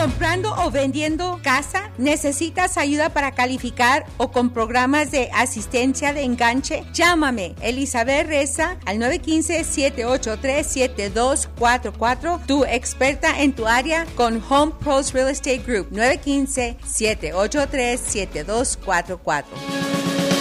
¿Comprando o vendiendo casa? ¿Necesitas ayuda para calificar o con programas de asistencia de enganche? Llámame, Elizabeth Reza, al 915-783-7244, tu experta en tu área con Home Pros Real Estate Group, 915-783-7244.